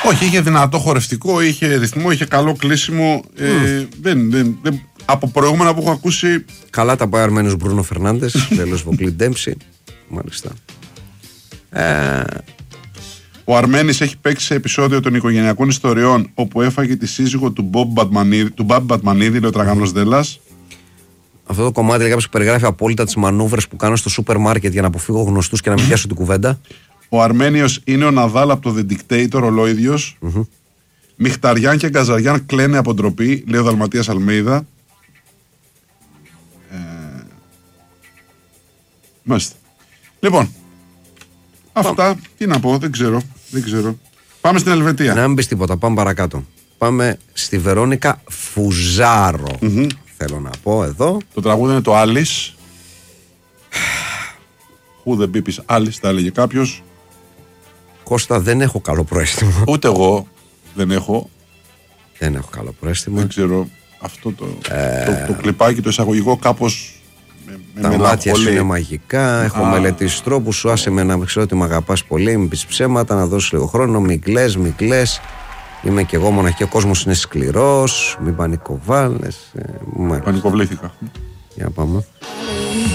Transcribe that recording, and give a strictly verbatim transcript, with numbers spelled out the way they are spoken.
Όχι, είχε δυνατό χορευτικό, είχε ρυθμό, είχε καλό κλείσιμο. Mm. Ε, δεν, δεν, δεν, από προηγούμενα που έχω ακούσει. Καλά τα πάει Αρμένιος Μπρούνο Φερνάντες, τέλος Βοκλή Ντέμψη. Μάλιστα. Ε... Ο Αρμένης έχει παίξει σε επεισόδιο των οικογενειακών ιστοριών όπου έφαγε τη σύζυγο του Μπαμπ Μπατμανίδη, λέει ο Τραγανός Δέλλας. Αυτό το κομμάτι λέει κάποιος που περιγράφει απόλυτα τις μανούβρες που κάνω στο σούπερ μάρκετ για να αποφύγω γνωστούς και να μην πιάσω την κουβέντα. Ο Αρμένιος είναι ο Ναδάλ από το The Dictator, ολόιδιος. Mm-hmm. Μιχταριάν και Γκαζαριάν κλαίνε από ντροπή, λέει ο Δαλματίας Αλμέιδα. Ε... Μάλιστα. Λοιπόν, αυτά, πάμε. Τι να πω, δεν ξέρω, δεν ξέρω. Πάμε στην Ελβετία. Να μην πεις τίποτα, πάμε παρακάτω. Πάμε στη Βερόνικα Φουζάρο. Mm-hmm. Θέλω να πω εδώ. Το τραγούδι είναι το Alice. Who the beep is Alice, τα έλεγε κάποιος. Κώστα, δεν έχω καλό προαίσθημα. Ούτε εγώ δεν έχω. Δεν έχω καλό προαίσθημα. Δεν ξέρω, αυτό το, ε... το, το κλιπάκι, το εισαγωγικό κάπως με, με τα μάτια σου είναι μαγικά. Έχω Α. μελετήσει τρόπους σου. Άσε με να ξέρω ότι με αγαπάς πολύ. Μην πεις ψέματα, να δώσεις λίγο χρόνο. Μην κλαις, μην κλαις. Είμαι κι εγώ μοναχή. Ο κόσμος είναι σκληρός. Μην πανικοβάλλες. Ε, Πανικοβλήθηκα. Για πάμε.